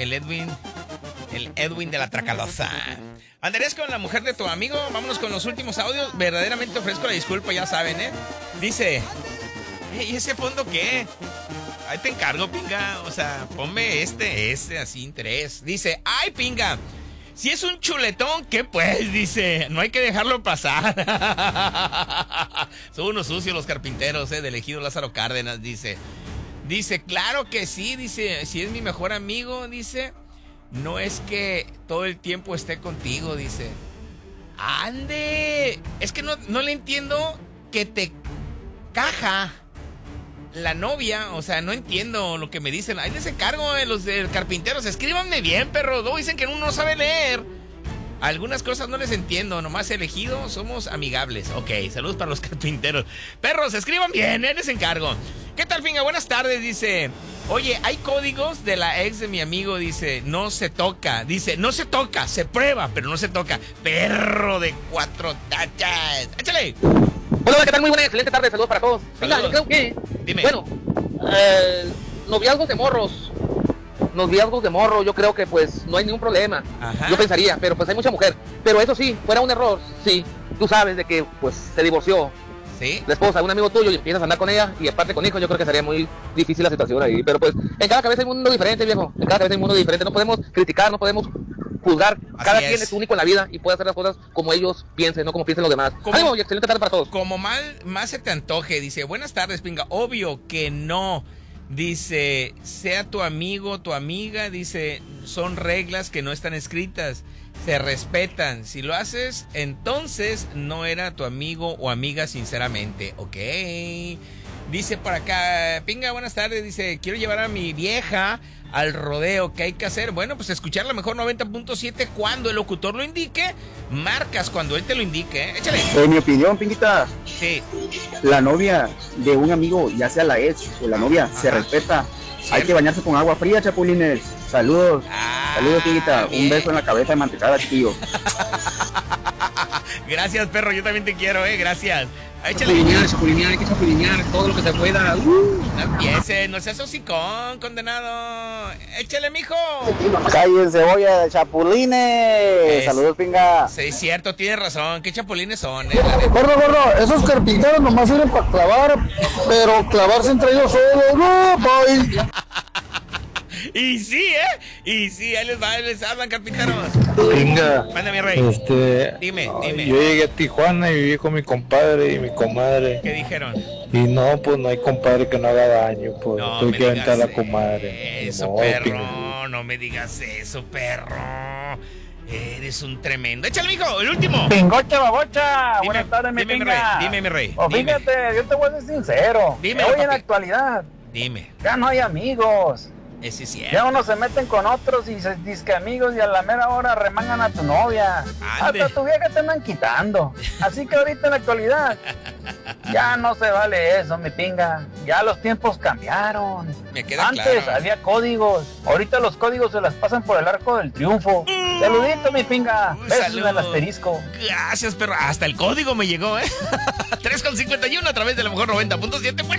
el Edwin de la Tracalosa. ¿Andarías con la mujer de tu amigo? Vámonos con los últimos audios. Verdaderamente ofrezco la disculpa, ya saben, ¿eh? Dice, ¿y ese fondo qué? Ahí te encargo, pinga. O sea, ponme este así, interés. Dice, ¡ay, pinga! Si es un chuletón, ¿qué pues? Dice, no hay que dejarlo pasar. Son unos sucios los carpinteros, del ejido Lázaro Cárdenas, dice. Dice, claro que sí, dice, si es mi mejor amigo, dice, no es que todo el tiempo esté contigo, dice. ¡Ande! Es que no le entiendo que te caja la novia, o sea, no entiendo lo que me dicen. Ahí les encargo, los carpinteros, escríbanme bien, perro. Luego dicen que uno no sabe leer. Algunas cosas no les entiendo, nomás elegido, somos amigables. Ok, saludos para los carpinteros. Perros, escriban bien, les encargo. ¿Qué tal, pinga? Buenas tardes, dice. Oye, hay códigos de la ex de mi amigo, dice, no se toca. Dice, no se toca, se prueba, pero no se toca. Perro de 4 tachas. ¡Échale! Hola, ¿qué tal? Muy buena, excelente tarde, saludos para todos. Venga, yo creo que... Dime. Bueno, noviazgos de morro, yo creo que pues no hay ningún problema. Ajá. Yo pensaría, pero pues hay mucha mujer. Pero eso sí, fuera un error, sí. Tú sabes de que pues se divorció ¿Sí? la esposa de un amigo tuyo y empiezas a andar con ella y aparte con hijos, yo creo que sería muy difícil la situación ahí. Pero pues en cada cabeza hay un mundo diferente, viejo. En cada cabeza hay un mundo diferente. No podemos criticar, no podemos juzgar. Cada quien es único en la vida y puede hacer las cosas como ellos piensen, no como piensen los demás. ¡Ánimo! Y excelente tarde para todos. Como más se te antoje, dice, buenas tardes, pinga. Obvio que no. Dice, sea tu amigo, tu amiga, dice, son reglas que no están escritas, se respetan. Si lo haces, entonces no era tu amigo o amiga sinceramente. Ok. Dice por acá, pinga, buenas tardes, dice, quiero llevar a mi vieja al rodeo, ¿qué hay que hacer? Bueno, pues escuchar la mejor 90.7 cuando el locutor lo indique, marcas cuando él te lo indique, ¿eh? Échale. En mi opinión, pinguita, Sí. la novia de un amigo, ya sea la ex o la novia, se respeta. ¿Cierto? Hay que bañarse con agua fría, chapulines. Saludos. Saludos, pinguita. Bien. Un beso en la cabeza de mantecada, tío. Gracias, perro, yo también te quiero, gracias. Échale. Chapulinear, hay que chapulinear todo lo que se pueda. No empiece, no seas hocicón, condenado. Échale, mijo. Calle cebolla de chapulines. Saludos, pinga. Sí, es cierto, tienes razón. ¿Qué chapulines son, Gordo, esos carpinteros nomás sirven para clavar, pero clavarse entre ellos solos, no, boy. Y sí, y sí, ahí les hablan, carpinteros. Pinga, Manda, mi rey. Dime. Yo llegué a Tijuana y viví con mi compadre y mi comadre. ¿Qué dijeron? Y no, pues no hay compadre que no haga daño, pues No tuve me que aventar a digas la comadre. eso, No, perro. pinga. No me digas eso, perro. Eres un tremendo. Échale, mijo, el último. Pingocha, babocha. Dime, Buenas tardes, mi dime, mi pinga. rey, dime, mi rey, O dime. fíjate, yo te voy a ser sincero. Dime, Hoy en la papi. actualidad Dime, ya no hay amigos. ese es Ya cierto. unos se meten con otros y se dizque amigos y a la mera hora remangan a tu novia. Ande. Hasta tu vieja te andan quitando. Así que ahorita en la actualidad ya no se vale eso, mi pinga. Ya los tiempos cambiaron. Me queda Antes claro. había códigos. Ahorita los códigos se las pasan por el arco del triunfo. Saludito, mi pinga. Besos en el Salud. asterisco. Gracias, perro. Hasta el código me llegó, 3.51 a través de la mejor 90.7. Bueno.